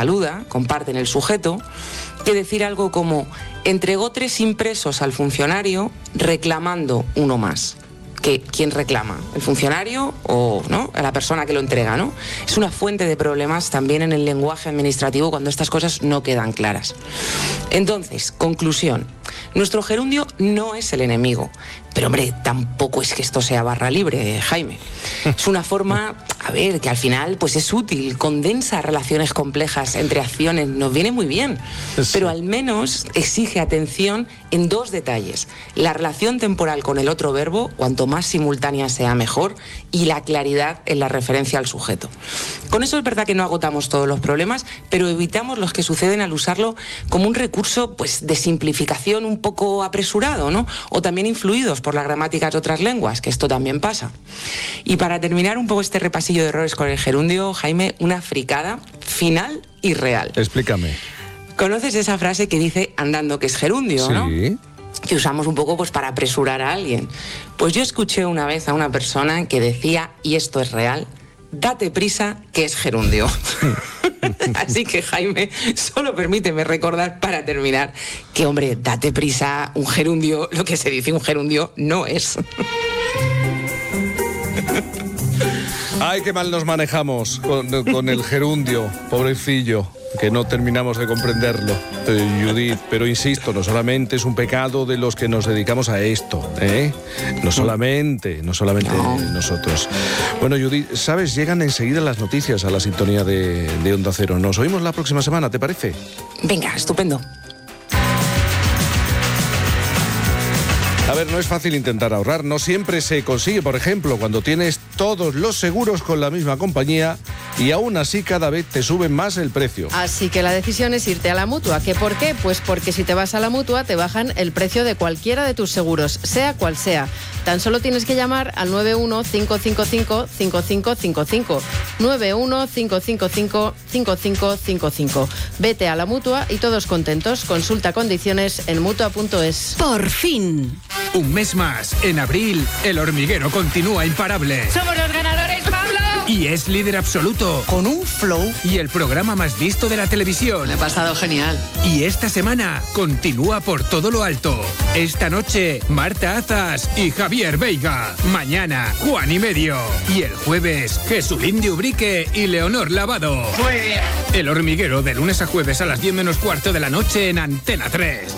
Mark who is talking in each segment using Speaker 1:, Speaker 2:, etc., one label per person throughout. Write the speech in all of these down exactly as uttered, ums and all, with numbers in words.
Speaker 1: saluda, comparten el sujeto, que decir algo como entregó tres impresos al funcionario reclamando uno más. Que, ¿quién reclama? ¿El funcionario o no? La persona que lo entrega, ¿no? Es una fuente de problemas también en el lenguaje administrativo cuando estas cosas no quedan claras. Entonces, conclusión. Nuestro gerundio no es el enemigo. Pero, hombre, tampoco es que esto sea barra libre, Jaime. Es una forma, a ver, que al final pues es útil, condensa relaciones complejas entre acciones, nos viene muy bien. Sí. Pero al menos exige atención en dos detalles. La relación temporal con el otro verbo, cuanto más simultánea sea mejor, y la claridad en la referencia al sujeto. Con eso es verdad que no agotamos todos los problemas, pero evitamos los que suceden al usarlo como un recurso pues de simplificación un poco apresurado, ¿no? O también influidos por la gramática de otras lenguas, que esto también pasa. Y para terminar un poco este repasillo de errores con el gerundio, Jaime, una fricada final y real.
Speaker 2: Explícame.
Speaker 1: ¿Conoces esa frase que dice andando que es gerundio,
Speaker 2: sí,
Speaker 1: no? Que usamos un poco pues para apresurar a alguien. Pues yo escuché una vez a una persona que decía, y esto es real, date prisa que es gerundio. Así que, Jaime, solo permíteme recordar para terminar que, hombre, date prisa, un gerundio, lo que se dice un gerundio no es.
Speaker 2: Ay, qué mal nos manejamos con, con el gerundio, pobrecillo, que no terminamos de comprenderlo, eh, Judith. Pero insisto, no solamente es un pecado de los que nos dedicamos a esto, ¿eh? No solamente, no solamente no. nosotros. Bueno, Judith, ¿sabes? Llegan enseguida las noticias a la sintonía de, de Onda Cero. Nos oímos la próxima semana, ¿te parece?
Speaker 1: Venga, estupendo.
Speaker 2: A ver, no es fácil intentar ahorrar, no siempre se consigue, por ejemplo, cuando tienes todos los seguros con la misma compañía y aún así cada vez te suben más el precio.
Speaker 3: Así que la decisión es irte a la Mutua. ¿Qué por qué? Pues porque si te vas a la Mutua te bajan el precio de cualquiera de tus seguros, sea cual sea. Tan solo tienes que llamar al nueve uno cinco cinco cinco cinco cinco cinco cinco. nueve uno cinco cinco cinco cinco cinco cinco cinco. Vete a la Mutua y todos contentos. Consulta condiciones en mutua punto es.
Speaker 4: Por fin.
Speaker 5: Un mes más. En abril, El Hormiguero continúa imparable.
Speaker 4: ¡Somos los ganadores, Pablo!
Speaker 5: Y es líder absoluto.
Speaker 4: Con un flow.
Speaker 5: Y el programa más visto de la televisión.
Speaker 4: Me he pasado genial.
Speaker 5: Y esta semana continúa por todo lo alto. Esta noche, Marta Azas y Javier Veiga. Mañana, Juan y Medio. Y el jueves, Jesulín de Ubrique y Leonor Lavado.
Speaker 4: Muy bien.
Speaker 5: El Hormiguero, de lunes a jueves a las diez menos cuarto de la noche en Antena tres.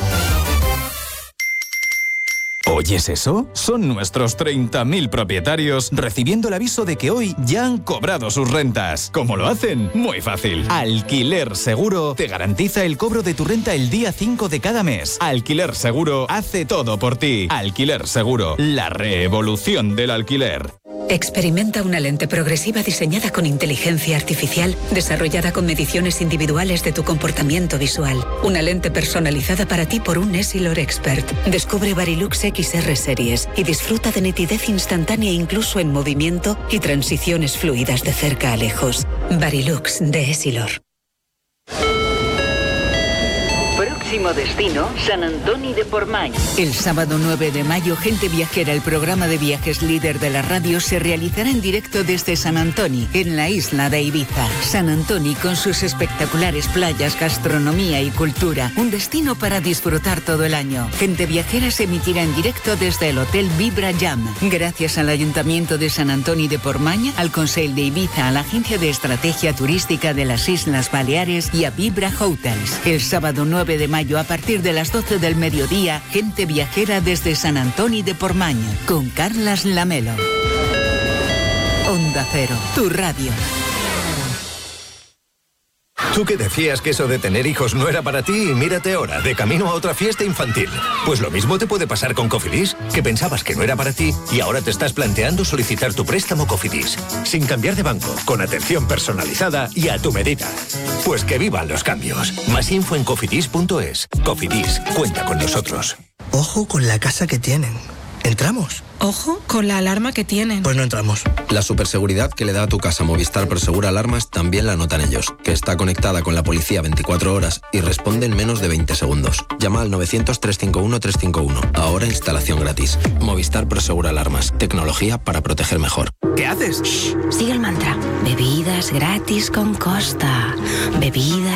Speaker 6: ¿Oyes eso? Son nuestros treinta mil propietarios recibiendo el aviso de que hoy ya han cobrado sus rentas. ¿Cómo lo hacen? Muy fácil. Alquiler Seguro te garantiza el cobro de tu renta el día cinco de cada mes. Alquiler Seguro hace todo por ti. Alquiler Seguro, la revolución del alquiler.
Speaker 7: Experimenta una lente progresiva diseñada con inteligencia artificial, desarrollada con mediciones individuales de tu comportamiento visual. Una lente personalizada para ti por un Essilor Expert. Descubre Varilux X R Series y disfruta de nitidez instantánea incluso en movimiento y transiciones fluidas de cerca a lejos. Varilux de Essilor.
Speaker 8: Próximo destino, San Antoni de Portmany.
Speaker 9: El sábado nueve de mayo, Gente Viajera, el programa de viajes líder de la radio, se realizará en directo desde San Antoni, en la isla de Ibiza. San Antoni, con sus espectaculares playas, gastronomía y cultura, un destino para disfrutar todo el año. Gente Viajera se emitirá en directo desde el Hotel Vibra Jam. Gracias al Ayuntamiento de San Antoni de Portmany, al Consell de Ibiza, a la Agencia de Estrategia Turística de las Islas Baleares y a Vibra Hotels. El sábado nueve de mayo, a partir de las doce del mediodía, Gente Viajera desde San Antoni de Portmany, con Carlas Lamelo. Onda Cero, tu radio.
Speaker 10: Tú que decías que eso de tener hijos no era para ti y mírate ahora, de camino a otra fiesta infantil. Pues lo mismo te puede pasar con Cofidis, que pensabas que no era para ti y ahora te estás planteando solicitar tu préstamo Cofidis. Sin cambiar de banco, con atención personalizada y a tu medida. Pues que vivan los cambios. Más info en cofidis punto es. Cofidis, cuenta con nosotros.
Speaker 11: Ojo con la casa que tienen. ¿Entramos?
Speaker 12: Ojo con la alarma que tienen.
Speaker 11: Pues no entramos.
Speaker 13: La superseguridad que le da a tu casa Movistar Prosegura Alarmas también la notan ellos, que está conectada con la policía veinticuatro horas y responde en menos de veinte segundos. Llama al novecientos, trescientos cincuenta y uno, trescientos cincuenta y uno. Ahora instalación gratis. Movistar Prosegura Alarmas. Tecnología para proteger mejor.
Speaker 14: ¿Qué haces?
Speaker 15: Shh, sigue el mantra. Bebidas gratis con Costa. Bebidas